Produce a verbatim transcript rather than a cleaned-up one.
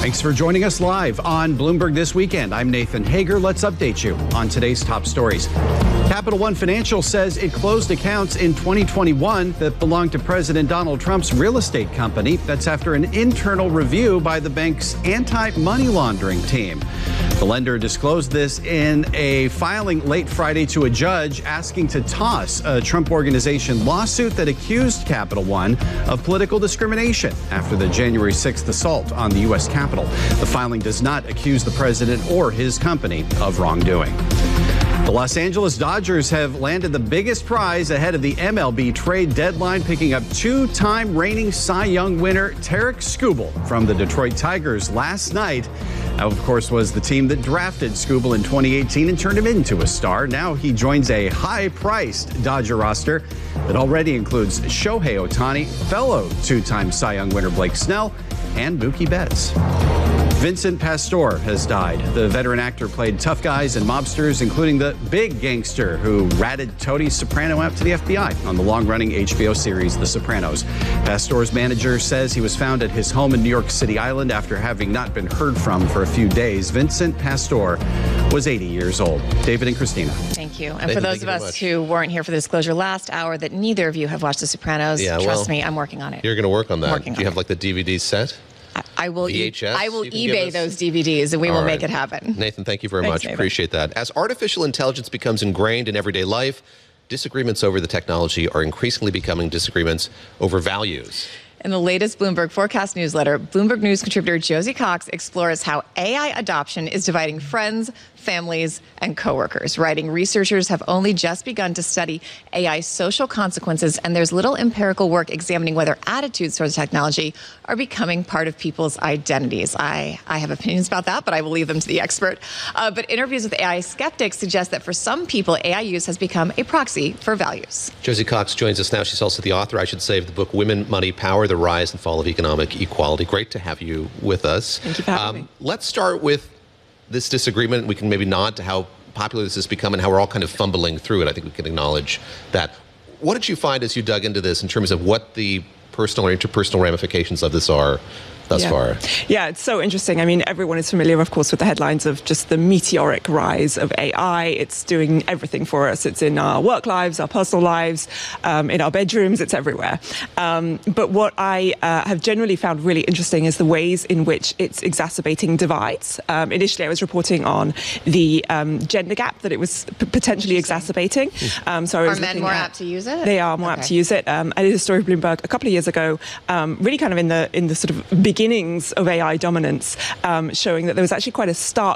Thanks for joining us live on Bloomberg This Weekend. I'm Nathan Hager. Let's update you on today's top stories. Capital One Financial says it closed accounts in twenty twenty-one that belonged to President Donald Trump's real estate company. That's after an internal review by the bank's anti-money laundering team. The lender disclosed this in a filing late Friday to a judge asking to toss a Trump Organization lawsuit that accused Capital One of political discrimination after the January sixth assault on the U S Capitol. The filing does not accuse the president or his company of wrongdoing. The Los Angeles Dodgers have landed the biggest prize ahead of the M L B trade deadline, picking up two-time reigning Cy Young winner Tarik Skubal from the Detroit Tigers last night. That, of course, was the team that drafted Skubal in twenty eighteen and turned him into a star. Now he joins a high-priced Dodger roster that already includes Shohei Ohtani, fellow two-time Cy Young winner Blake Snell, and Mookie Betts. Vincent Pastore has died. The veteran actor played tough guys and mobsters, including the big gangster who ratted Tony Soprano out to the F B I on the long-running H B O series The Sopranos. Pastore's manager says he was found at his home in New York City Island after having not been heard from for a few days. Vincent Pastore was eighty years old. David and Christina. Thank you. And Nathan, for those of us who weren't here for the disclosure last hour that neither of you have watched The Sopranos, yeah, trust well, me, I'm working on it. You're going to work on that. Do you on have it. like the D V D set? I will, V H S I will you can give eBay us? those D V Ds and we All will right. make it happen. Nathan, thank you very Thanks, much. Nathan. Appreciate that. As artificial intelligence becomes ingrained in everyday life, disagreements over the technology are increasingly becoming disagreements over values. In the latest Bloomberg Forecast newsletter, Bloomberg News contributor Josie Cox explores how A I adoption is dividing friends, families, and coworkers. Writing, researchers have only just begun to study A I's social consequences, and there's little empirical work examining whether attitudes towards technology are becoming part of people's identities. I, I have opinions about that, but I will leave them to the expert. Uh, but interviews with A I skeptics suggest that for some people, A I use has become a proxy for values. Josie Cox joins us now. She's also the author, I should say, of the book Women, Money, Power, The Rise and Fall of Economic Equality. Great to have you with us. Thank you for having um, me. Let's start with this disagreement. We can maybe nod to how popular this has become and how we're all kind of fumbling through it. I think we can acknowledge that. What did you find as you dug into this in terms of what the personal or interpersonal ramifications of this are thus yeah. far? Yeah, it's so interesting. I mean, everyone is familiar, of course, with the headlines of just the meteoric rise of A I. It's doing everything for us. It's in our work lives, our personal lives, um, in our bedrooms. It's everywhere. Um, but what I uh, have generally found really interesting is the ways in which it's exacerbating divides. Um, initially, I was reporting on the um, gender gap that it was p- potentially exacerbating. Um, so I was Are men looking more at, apt to use it? They are more Okay. apt to use it. Um, I did a story of Bloomberg a couple of years ago, um, really kind of in the in the sort of beginnings of A I dominance, um, showing that there was actually quite a stark